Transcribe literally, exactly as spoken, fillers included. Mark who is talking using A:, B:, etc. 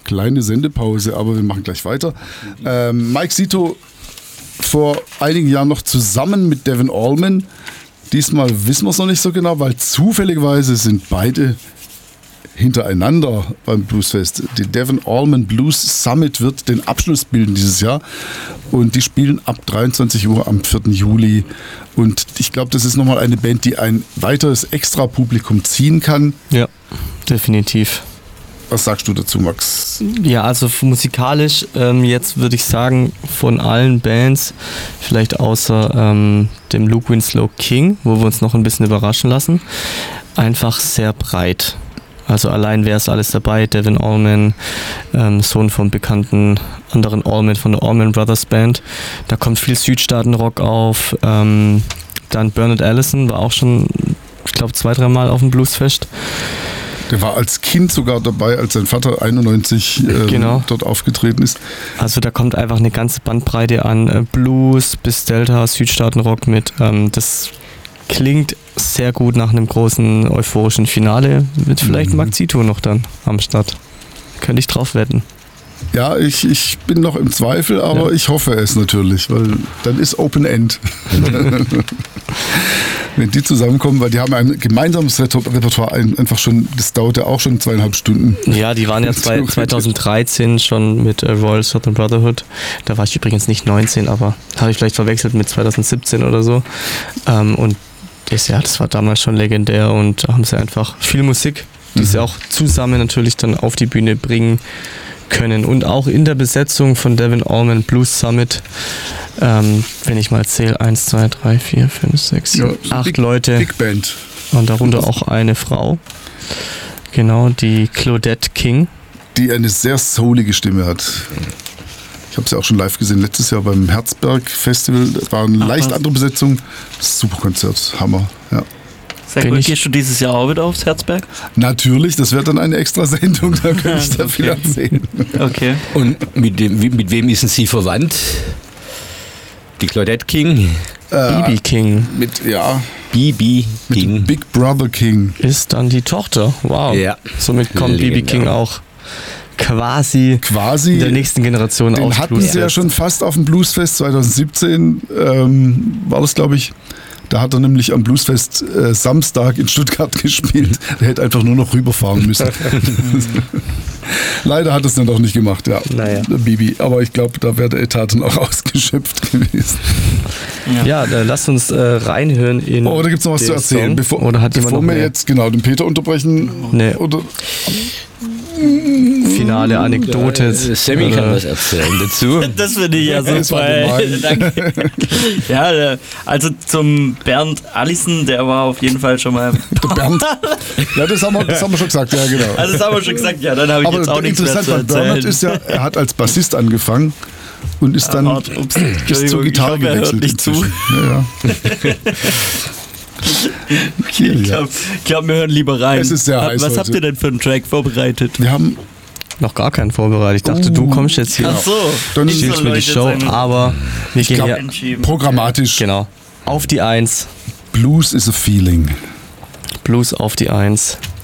A: kleine Sendepause, aber wir machen gleich weiter. Ähm, Mike Zito vor einigen Jahren noch zusammen mit Devon Allman. Diesmal wissen wir es noch nicht so genau, weil zufälligerweise sind beide hintereinander beim Bluesfest. Die Devon Allman Blues Summit wird den Abschluss bilden dieses Jahr und die spielen ab dreiundzwanzig Uhr am vierten Juli und ich glaube, das ist nochmal eine Band, die ein weiteres Extra-Publikum ziehen kann.
B: Ja, definitiv.
A: Was sagst du dazu, Max?
B: Ja, also musikalisch, ähm, jetzt würde ich sagen, von allen Bands, vielleicht außer ähm, dem Luke Winslow King, wo wir uns noch ein bisschen überraschen lassen, einfach sehr breit. Also allein wer ist alles dabei, Devon Allman, ähm, Sohn vom bekannten anderen Allman von der Allman Brothers Band. Da kommt viel Südstaatenrock auf. Ähm, dann Bernard Allison war auch schon, ich glaube, zwei, dreimal auf dem Bluesfest.
A: Der war als Kind sogar dabei, als sein Vater einundneunzig ähm, genau. dort aufgetreten ist.
B: Also da kommt einfach eine ganze Bandbreite an Blues bis Delta, Südstaatenrock mit. Ähm, das klingt sehr gut nach einem großen euphorischen Finale mit vielleicht mhm. Mike Zito noch dann am Start. Könnte ich drauf wetten.
A: Ja, ich, ich bin noch im Zweifel, aber ja. ich hoffe es natürlich, weil dann ist Open End. Wenn die zusammenkommen, weil die haben ein gemeinsames Repertoire einfach schon, das dauerte auch schon zweieinhalb Stunden.
B: Ja, die waren ja zwei, zweitausenddreizehn schon mit äh, Royal Southern Brotherhood. Da war ich übrigens nicht neunzehn, aber habe ich vielleicht verwechselt mit zweitausendsiebzehn oder so. Ähm, und das, ja, das war damals schon legendär und da haben sie einfach viel Musik, die mhm. sie auch zusammen natürlich dann auf die Bühne bringen können. Und auch in der Besetzung von Devon Allman Blues Summit, ähm, wenn ich mal zähle, eins, zwei, drei, vier, fünf, sechs, sieben, acht Big, Leute.
A: Big Band.
B: Und darunter auch eine Frau. Genau, die Claudette King.
A: Die eine sehr soulige Stimme hat. Ich habe sie auch schon live gesehen, letztes Jahr beim Herzberg Festival. Das war eine Ach, leicht was? andere Besetzung. Super Konzert, Hammer. Ja.
C: Sehr gut. Gehst du dieses Jahr auch wieder aufs Herzberg?
A: Natürlich, das wird dann eine extra Sendung, da kann ich da okay. viel erzählen.
C: Okay.
D: Und mit, dem, mit wem ist sie verwandt? Die Claudette King?
B: Äh, B B King.
A: Mit, ja.
D: B B King.
A: Big Brother King.
B: Ist dann die Tochter. Wow.
D: Ja.
B: Somit kommt B B King auch quasi,
A: quasi
B: in der nächsten Generation
A: den
B: aufs
A: hatten
B: Bluesfest.
A: sie ja schon fast auf dem Bluesfest zweitausendsiebzehn, ähm, war das, glaube ich. Da hat er nämlich am Bluesfest äh, Samstag in Stuttgart gespielt. Der hätte einfach nur noch rüberfahren müssen. Leider hat er es dann auch nicht gemacht, ja.
B: Naja.
A: Bibi. Aber ich glaube, da wäre der Etat dann auch ausgeschöpft gewesen.
B: Ja, ja dann lasst uns äh, reinhören in.
A: Oh, da gibt es noch was zu erzählen.
B: Song.
A: Bevor,
B: oder hat
A: bevor wir jetzt genau den Peter unterbrechen.
B: Nee.
A: Oder
B: finale Anekdote.
D: Ja, Sammy oder? Kann was erzählen dazu.
C: Das finde ich ja super. Danke. Ja, also zum Bernd Allison, der war auf jeden Fall schon mal.
A: Der Bernd? Ja, das haben, wir, das haben wir schon gesagt, ja genau.
C: Also das haben wir schon gesagt, ja, dann habe ich
A: aber
C: jetzt auch nichts mehr zu erzählen.
A: Bernhard ist ja, er hat als Bassist angefangen und ist dann
C: Art, ups,
A: ist zur Gitarre
C: ich hoffe, er hört
A: gewechselt.
C: nicht zu.
A: Ja, ja.
C: Okay, ich glaube, glaub, wir hören lieber rein.
A: Es ist sehr heiß
C: Was
A: heute.
C: habt ihr denn für einen Track vorbereitet?
A: Wir haben
B: noch gar keinen vorbereitet. Ich dachte, uh, du kommst jetzt hier.
C: Ach so,
A: dann
B: spielst mir die Show, aber wir gehen
A: glaub,
B: hier
A: programmatisch.
B: Genau. Auf die Eins.
A: Blues is a feeling.
B: Blues auf die Eins.